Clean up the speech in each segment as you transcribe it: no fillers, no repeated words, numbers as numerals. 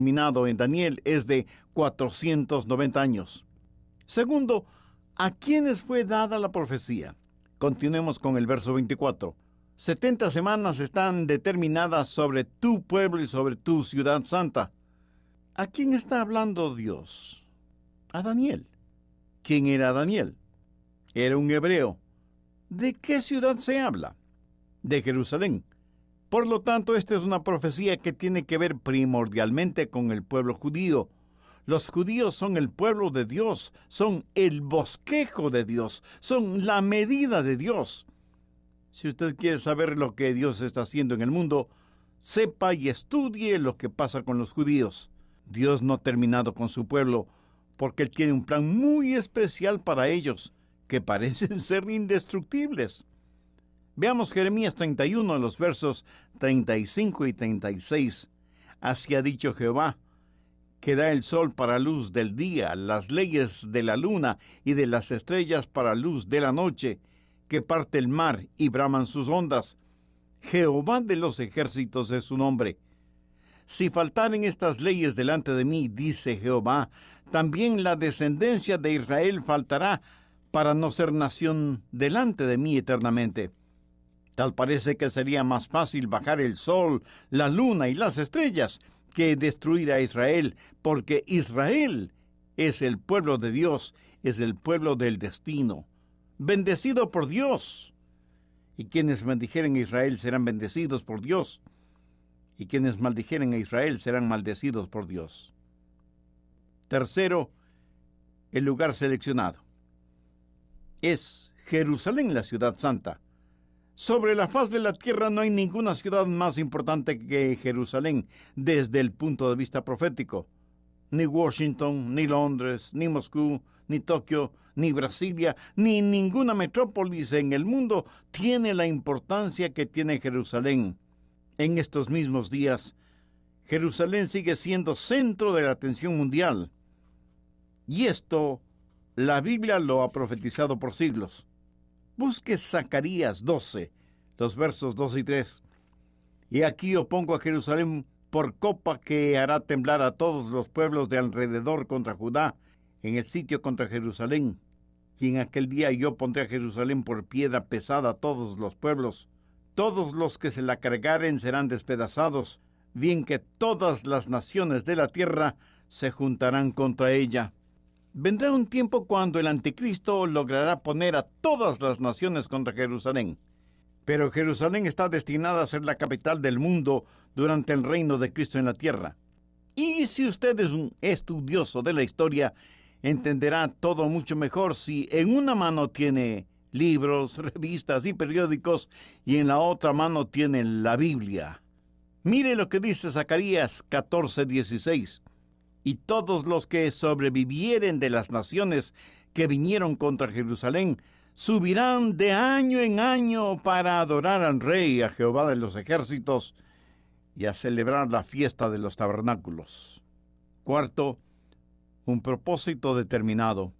terminado en Daniel es de 490 años. Segundo, ¿a quiénes fue dada la profecía? Continuemos con el verso 24. 70 semanas están determinadas sobre tu pueblo y sobre tu ciudad santa. ¿A quién está hablando Dios? A Daniel. ¿Quién era Daniel? Era un hebreo. ¿De qué ciudad se habla? De Jerusalén. Por lo tanto, esta es una profecía que tiene que ver primordialmente con el pueblo judío. Los judíos son el pueblo de Dios, son el bosquejo de Dios, son la medida de Dios. Si usted quiere saber lo que Dios está haciendo en el mundo, sepa y estudie lo que pasa con los judíos. Dios no ha terminado con su pueblo, porque Él tiene un plan muy especial para ellos, que parecen ser indestructibles. Veamos Jeremías 31, los versos 35 y 36. Así ha dicho Jehová, que da el sol para luz del día, las leyes de la luna y de las estrellas para luz de la noche, que parte el mar y braman sus ondas. Jehová de los ejércitos es su nombre. Si faltaren estas leyes delante de mí, dice Jehová, también la descendencia de Israel faltará para no ser nación delante de mí eternamente. Tal parece que sería más fácil bajar el sol, la luna y las estrellas que destruir a Israel, porque Israel es el pueblo de Dios, es el pueblo del destino, bendecido por Dios. Y quienes bendijeren a Israel serán bendecidos por Dios, y quienes maldijeren a Israel serán maldecidos por Dios. Tercero, el lugar seleccionado es Jerusalén, la ciudad santa. Sobre la faz de la tierra no hay ninguna ciudad más importante que Jerusalén desde el punto de vista profético. Ni Washington, ni Londres, ni Moscú, ni Tokio, ni Brasilia, ni ninguna metrópolis en el mundo tiene la importancia que tiene Jerusalén. En estos mismos días, Jerusalén sigue siendo centro de la atención mundial. Y esto, la Biblia lo ha profetizado por siglos. Busque Zacarías 12, los versos 2 y 3. Y aquí yo pongo a Jerusalén por copa que hará temblar a todos los pueblos de alrededor contra Judá, en el sitio contra Jerusalén. Y en aquel día yo pondré a Jerusalén por piedra pesada a todos los pueblos. Todos los que se la cargaren serán despedazados, bien que todas las naciones de la tierra se juntarán contra ella. Vendrá un tiempo cuando el anticristo logrará poner a todas las naciones contra Jerusalén. Pero Jerusalén está destinada a ser la capital del mundo durante el reino de Cristo en la tierra. Y si usted es un estudioso de la historia, entenderá todo mucho mejor si en una mano tiene libros, revistas y periódicos, y en la otra mano tiene la Biblia. Mire lo que dice Zacarías 14:16. Y todos los que sobrevivieren de las naciones que vinieron contra Jerusalén subirán de año en año para adorar al Rey, a Jehová de los ejércitos, y a celebrar la fiesta de los tabernáculos. Cuarto, un propósito determinado.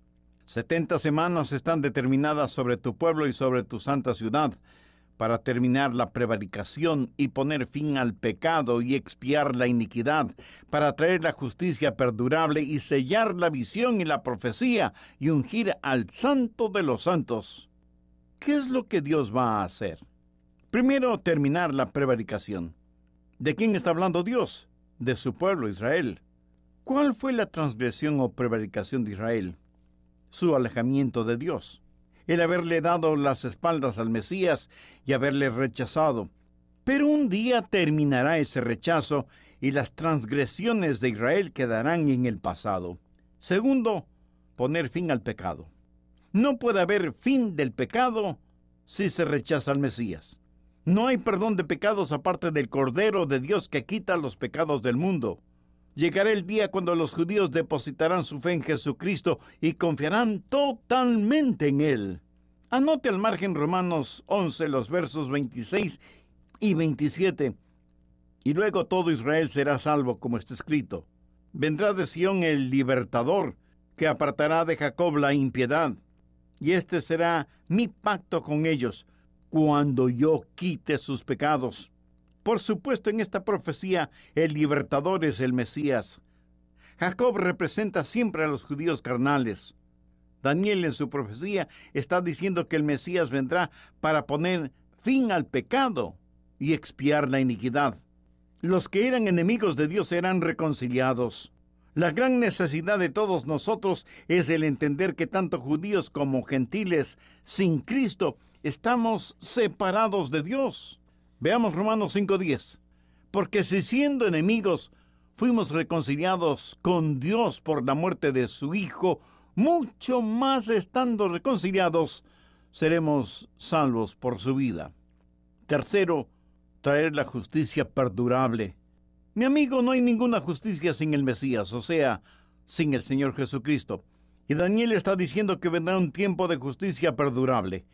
70 semanas están determinadas sobre tu pueblo y sobre tu santa ciudad, para terminar la prevaricación y poner fin al pecado y expiar la iniquidad, para traer la justicia perdurable y sellar la visión y la profecía y ungir al Santo de los Santos. ¿Qué es lo que Dios va a hacer? Primero, terminar la prevaricación. ¿De quién está hablando Dios? De su pueblo Israel. ¿Cuál fue la transgresión o prevaricación de Israel? Su alejamiento de Dios. El haberle dado las espaldas al Mesías y haberle rechazado. Pero un día terminará ese rechazo y las transgresiones de Israel quedarán en el pasado. Segundo, poner fin al pecado. No puede haber fin del pecado si se rechaza al Mesías. No hay perdón de pecados aparte del Cordero de Dios que quita los pecados del mundo. Llegará el día cuando los judíos depositarán su fe en Jesucristo y confiarán totalmente en Él. Anote al margen Romanos 11, los versos 26 y 27. Y luego todo Israel será salvo, como está escrito. Vendrá de Sión el libertador, que apartará de Jacob la impiedad. Y este será mi pacto con ellos, cuando yo quite sus pecados. Por supuesto, en esta profecía, el libertador es el Mesías. Jacob representa siempre a los judíos carnales. Daniel en su profecía está diciendo que el Mesías vendrá para poner fin al pecado y expiar la iniquidad. Los que eran enemigos de Dios serán reconciliados. La gran necesidad de todos nosotros es el entender que tanto judíos como gentiles, sin Cristo, estamos separados de Dios. Veamos Romanos 5:10. Porque si siendo enemigos fuimos reconciliados con Dios por la muerte de su Hijo, mucho más estando reconciliados, seremos salvos por su vida. Tercero, traer la justicia perdurable. Mi amigo, no hay ninguna justicia sin el Mesías, o sea, sin el Señor Jesucristo. Y Daniel está diciendo que vendrá un tiempo de justicia perdurable.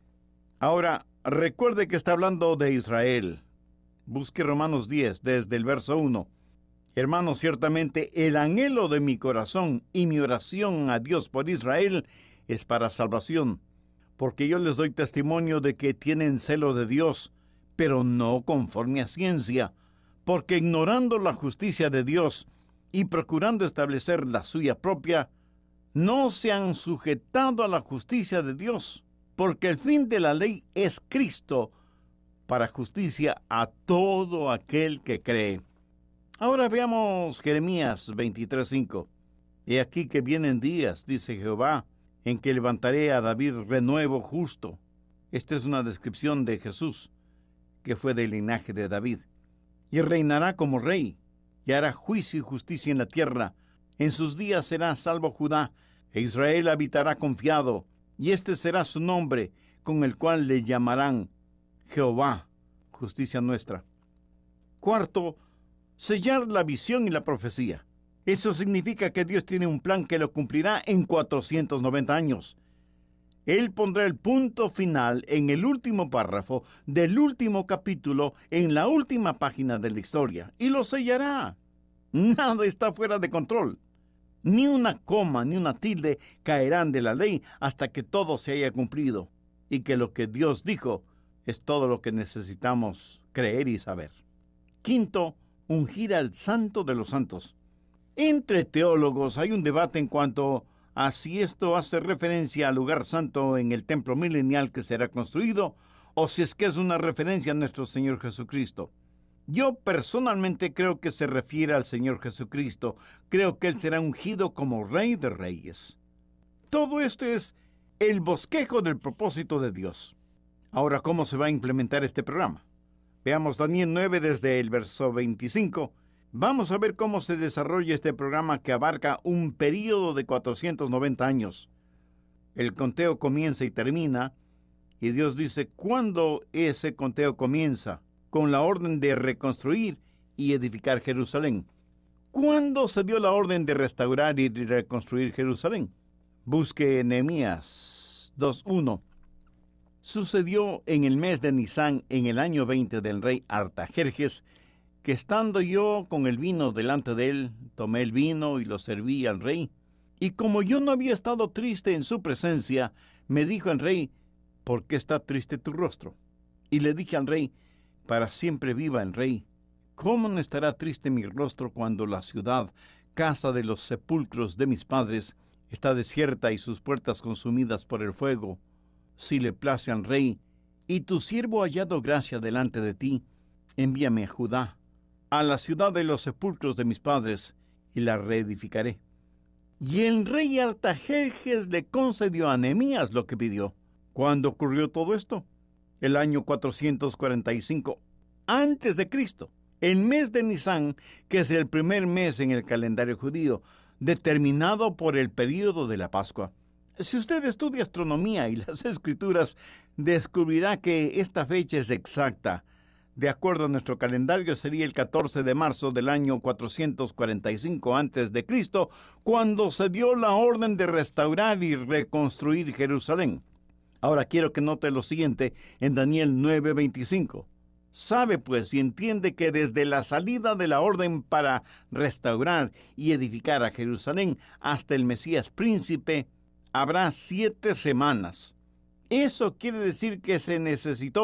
Ahora, recuerde que está hablando de Israel. Busque Romanos 10, desde el verso 1. Hermanos, ciertamente el anhelo de mi corazón y mi oración a Dios por Israel es para salvación, porque yo les doy testimonio de que tienen celo de Dios, pero no conforme a ciencia, porque ignorando la justicia de Dios y procurando establecer la suya propia, no se han sujetado a la justicia de Dios, porque el fin de la ley es Cristo, para justicia a todo aquel que cree. Ahora veamos Jeremías 23:5. He aquí que vienen días, dice Jehová, en que levantaré a David renuevo justo. Esta es una descripción de Jesús, que fue del linaje de David. Y reinará como rey, y hará juicio y justicia en la tierra. En sus días será salvo Judá, e Israel habitará confiado, y este será su nombre, con el cual le llamarán Jehová, justicia nuestra. Cuarto, sellar la visión y la profecía. Eso significa que Dios tiene un plan que lo cumplirá en 490 años. Él pondrá el punto final en el último párrafo del último capítulo, en la última página de la historia, y lo sellará. Nada está fuera de control. Ni una coma ni una tilde caerán de la ley hasta que todo se haya cumplido, y que lo que Dios dijo es todo lo que necesitamos creer y saber. Quinto, ungir al Santo de los Santos. Entre teólogos hay un debate en cuanto a si esto hace referencia al lugar santo en el templo milenial que será construido, o si es que es una referencia a nuestro Señor Jesucristo. Yo personalmente creo que se refiere al Señor Jesucristo. Creo que Él será ungido como Rey de Reyes. Todo esto es el bosquejo del propósito de Dios. Ahora, ¿cómo se va a implementar este programa? Veamos Daniel 9 desde el verso 25. Vamos a ver cómo se desarrolla este programa que abarca un período de 490 años. El conteo comienza y termina, y Dios dice cuándo ese conteo comienza, con la orden de reconstruir y edificar Jerusalén. ¿Cuándo se dio la orden de restaurar y reconstruir Jerusalén? Busque Nehemías 2:1. Sucedió en el mes de Nisán, en el año 20 del rey Artajerjes, que estando yo con el vino delante de él, tomé el vino y lo serví al rey. Y como yo no había estado triste en su presencia, me dijo el rey, ¿por qué está triste tu rostro? Y le dije al rey, para siempre viva el rey. ¿Cómo no estará triste mi rostro cuando la ciudad, casa de los sepulcros de mis padres, está desierta y sus puertas consumidas por el fuego? Si le place al rey, y tu siervo ha hallado gracia delante de ti, envíame a Judá, a la ciudad de los sepulcros de mis padres, y la reedificaré. Y el rey Artajerjes le concedió a Nehemías lo que pidió. ¿Cuándo ocurrió todo esto? El año 445 antes de Cristo, el mes de Nisán, que es el primer mes en el calendario judío, determinado por el período de la Pascua. Si usted estudia astronomía y las escrituras, descubrirá que esta fecha es exacta. De acuerdo a nuestro calendario, sería el 14 de marzo del año 445 a.C., cuando se dio la orden de restaurar y reconstruir Jerusalén. Ahora quiero que note lo siguiente en Daniel 9:25. Sabe pues y entiende que desde la salida de la orden para restaurar y edificar a Jerusalén hasta el Mesías príncipe, habrá 7 semanas. Eso quiere decir que se necesitó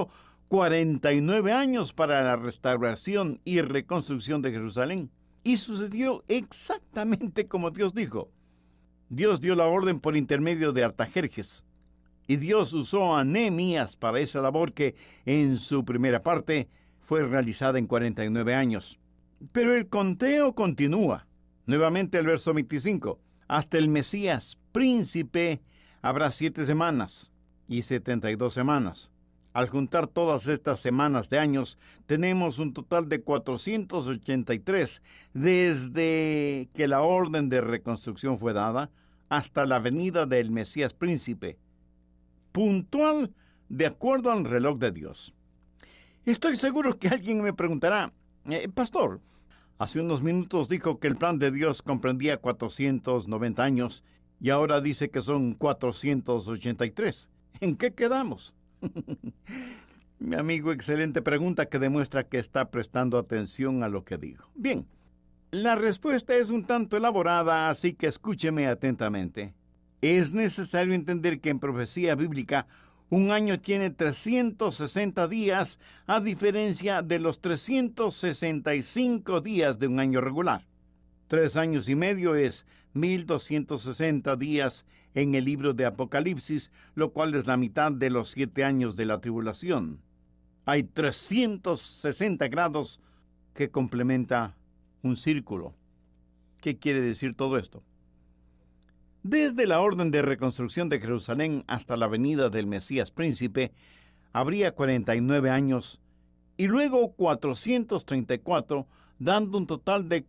49 años para la restauración y reconstrucción de Jerusalén. Y sucedió exactamente como Dios dijo. Dios dio la orden por intermedio de Artajerjes. Y Dios usó a Nehemías para esa labor que, en su primera parte, fue realizada en 49 años. Pero el conteo continúa. Nuevamente el verso 25. Hasta el Mesías príncipe habrá 7 semanas y 72 semanas. Al juntar todas estas semanas de años, tenemos un total de 483 desde que la orden de reconstrucción fue dada hasta la venida del Mesías príncipe, puntual de acuerdo al reloj de Dios. Estoy seguro que alguien me preguntará, pastor, hace unos minutos dijo que el plan de Dios comprendía 490 años y ahora dice que son 483. ¿En qué quedamos? Mi amigo, excelente pregunta que demuestra que está prestando atención a lo que digo. Bien, la respuesta es un tanto elaborada, así que escúcheme atentamente. Es necesario entender que en profecía bíblica un año tiene 360 días, a diferencia de los 365 días de un año regular. 3 años y medio es 1260 días en el libro de Apocalipsis, lo cual es la mitad de los 7 años de la tribulación. Hay 360 grados que complementa un círculo. ¿Qué quiere decir todo esto? Desde la orden de reconstrucción de Jerusalén hasta la venida del Mesías príncipe, habría 49 años y luego 434, dando un total de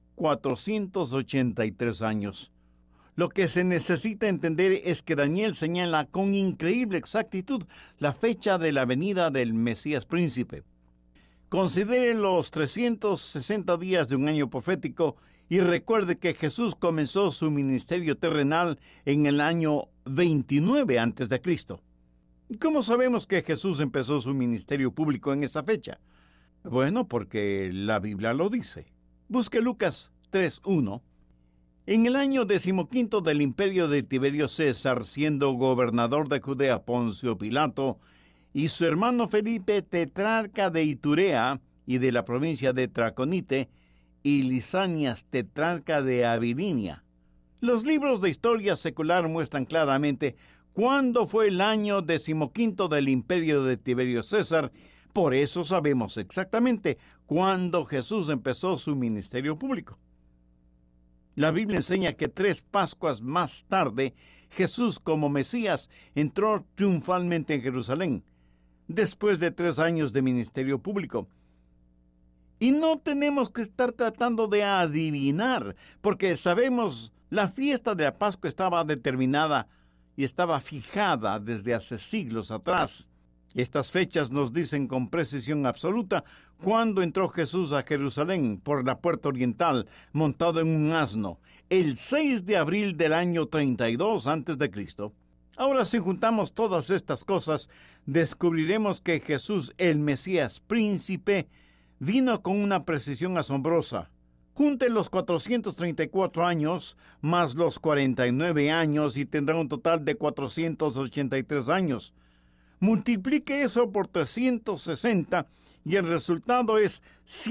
483 años. Lo que se necesita entender es que Daniel señala con increíble exactitud la fecha de la venida del Mesías príncipe. Considere los 360 días de un año profético y recuerde que Jesús comenzó su ministerio terrenal en el año 29 a.C. ¿Cómo sabemos que Jesús empezó su ministerio público en esa fecha? Bueno, porque la Biblia lo dice. Busque Lucas 3:1. En el año 15 del imperio de Tiberio César, siendo gobernador de Judea Poncio Pilato, y su hermano Felipe, tetrarca de Iturea y de la provincia de Traconite, y Lisanias, tetrarca de Abilinia. Los libros de historia secular muestran claramente cuándo fue el año 15 del imperio de Tiberio César. Por eso sabemos exactamente cuándo Jesús empezó su ministerio público. La Biblia enseña que 3 Pascuas más tarde, Jesús como Mesías entró triunfalmente en Jerusalén, después de 3 años de ministerio público. Y no tenemos que estar tratando de adivinar, porque sabemos la fiesta de la Pascua estaba determinada y estaba fijada desde hace siglos atrás. Estas fechas nos dicen con precisión absoluta cuándo entró Jesús a Jerusalén por la puerta oriental, montado en un asno, el 6 de abril del año 32 a.C. Ahora, si juntamos todas estas cosas, descubriremos que Jesús, el Mesías príncipe, vino con una precisión asombrosa. Junte los 434 años más los 49 años y tendrá un total de 483 años. Multiplique eso por 360 y el resultado es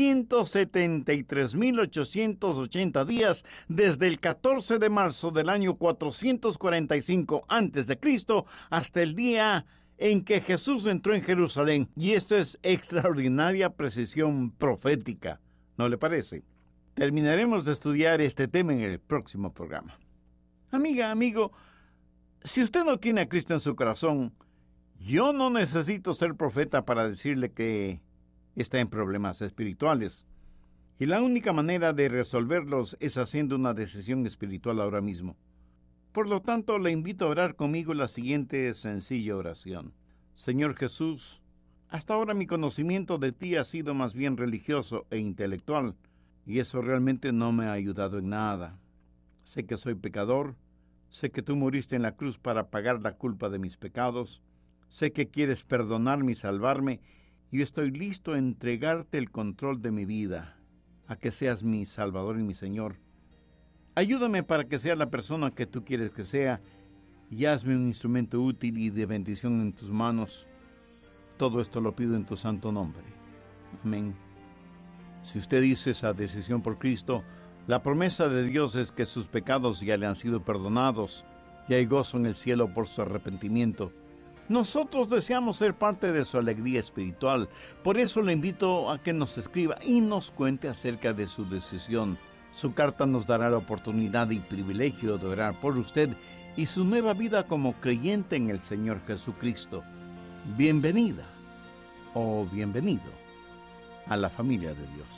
173,880 días desde el 14 de marzo del año 445 a.C. hasta el día en que Jesús entró en Jerusalén. Y esto es extraordinaria precisión profética, ¿no le parece? Terminaremos de estudiar este tema en el próximo programa. Amiga, amigo, si usted no tiene a Cristo en su corazón, yo no necesito ser profeta para decirle que está en problemas espirituales. Y la única manera de resolverlos es haciendo una decisión espiritual ahora mismo. Por lo tanto, le invito a orar conmigo la siguiente sencilla oración. Señor Jesús, hasta ahora mi conocimiento de ti ha sido más bien religioso e intelectual, y eso realmente no me ha ayudado en nada. Sé que soy pecador, sé que tú moriste en la cruz para pagar la culpa de mis pecados, sé que quieres perdonarme y salvarme, y yo estoy listo a entregarte el control de mi vida, a que seas mi Salvador y mi Señor. Ayúdame para que sea la persona que tú quieres que sea, y hazme un instrumento útil y de bendición en tus manos. Todo esto lo pido en tu santo nombre. Amén. Si usted hizo esa decisión por Cristo, la promesa de Dios es que sus pecados ya le han sido perdonados y hay gozo en el cielo por su arrepentimiento. Nosotros deseamos ser parte de su alegría espiritual. Por eso le invito a que nos escriba y nos cuente acerca de su decisión. Su carta nos dará la oportunidad y privilegio de orar por usted y su nueva vida como creyente en el Señor Jesucristo. Bienvenida o bienvenido a la familia de Dios.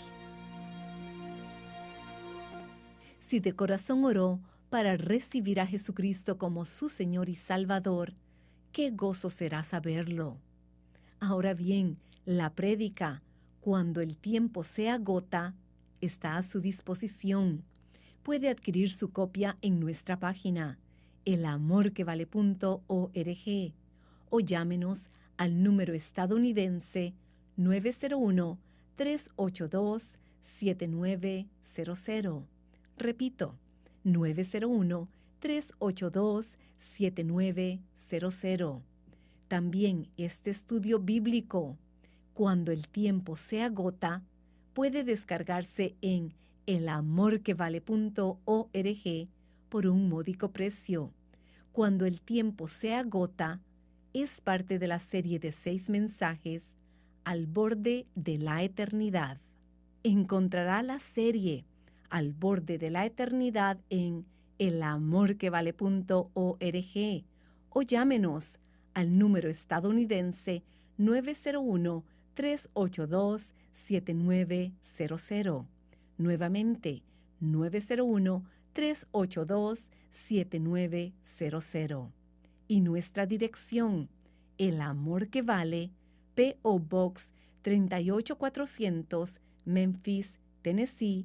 Si de corazón oró para recibir a Jesucristo como su Señor y Salvador, qué gozo será saberlo. Ahora bien, la prédica, cuando el tiempo se agota, está a su disposición. Puede adquirir su copia en nuestra página, elamorquevale.org, o llámenos al número estadounidense 901-382-7900. Repito, 901-382-7900. También este estudio bíblico, cuando el tiempo se agota, puede descargarse en elamorquevale.org por un módico precio. Cuando el tiempo se agota, es parte de la serie de 6 mensajes Al borde de la eternidad. Encontrará la serie Al borde de la eternidad en elamorquevale.org o llámenos al número estadounidense 901-382-7900. Nuevamente, 901-382-7900. Y nuestra dirección, El Amor que Vale, P.O. Box 38400, Memphis, Tennessee,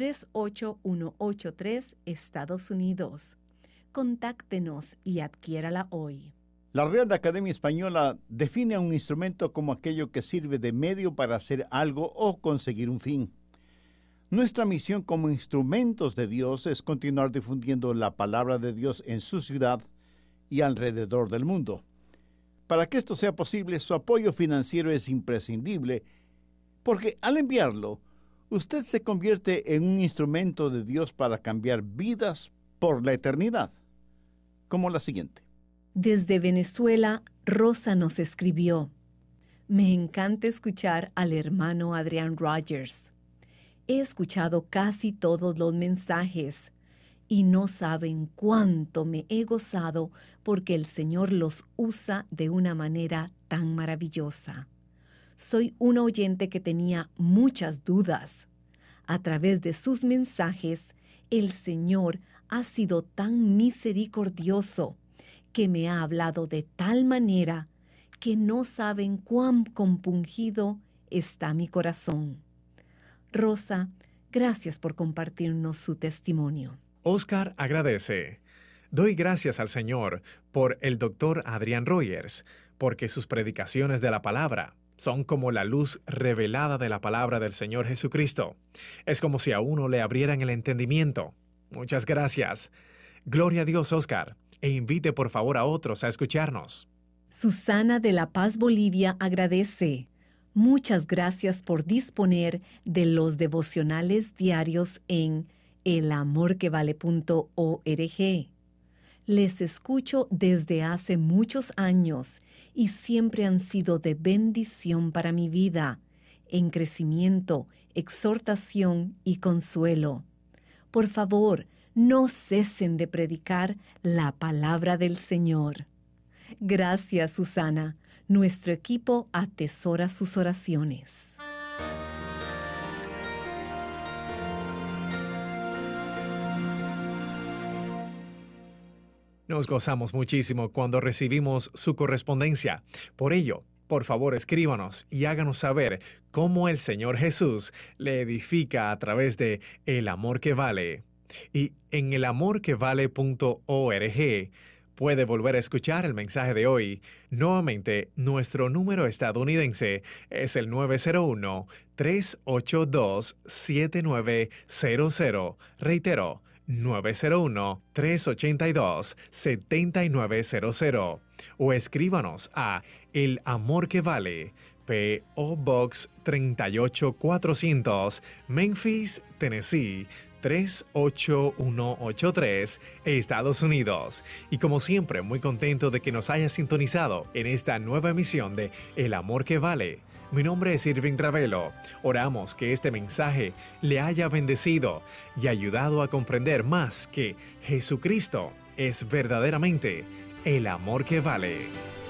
38183, Estados Unidos. Contáctenos y adquiérala hoy. La Real Academia Española define a un instrumento como aquello que sirve de medio para hacer algo o conseguir un fin. Nuestra misión como instrumentos de Dios es continuar difundiendo la palabra de Dios en su ciudad y alrededor del mundo. Para que esto sea posible, su apoyo financiero es imprescindible, porque al enviarlo, usted se convierte en un instrumento de Dios para cambiar vidas por la eternidad, como la siguiente. Desde Venezuela, Rosa nos escribió: me encanta escuchar al hermano Adrian Rogers. He escuchado casi todos los mensajes y no saben cuánto me he gozado porque el Señor los usa de una manera tan maravillosa. Soy una oyente que tenía muchas dudas. A través de sus mensajes, el Señor ha sido tan misericordioso que me ha hablado de tal manera que no saben cuán compungido está mi corazón. Rosa, gracias por compartirnos su testimonio. Oscar agradece. Doy gracias al Señor por el Dr. Adrian Rogers, porque sus predicaciones de la palabra son como la luz revelada de la palabra del Señor Jesucristo. Es como si a uno le abrieran el entendimiento. Muchas gracias. Gloria a Dios, Oscar, e invite por favor a otros a escucharnos. Susana de La Paz, Bolivia, agradece. Muchas gracias por disponer de los devocionales diarios en elamorquevale.org. Les escucho desde hace muchos años y siempre han sido de bendición para mi vida, en crecimiento, exhortación y consuelo. Por favor, no cesen de predicar la palabra del Señor. Gracias, Susana. Nuestro equipo atesora sus oraciones. Nos gozamos muchísimo cuando recibimos su correspondencia. Por ello, por favor, escríbanos y háganos saber cómo el Señor Jesús le edifica a través de El Amor que Vale. Y en elamorquevale.org puede volver a escuchar el mensaje de hoy. Nuevamente, nuestro número estadounidense es el 901-382-7900. Reitero, 901-382-7900 o escríbanos a El Amor que Vale, P.O. Box 38400, Memphis, Tennessee 38183, Estados Unidos. Y como siempre, muy contento de que nos haya sintonizado en esta nueva emisión de El Amor que Vale. Mi nombre es Irving Ravelo. Oramos que este mensaje le haya bendecido y ayudado a comprender más que Jesucristo es verdaderamente el amor que vale.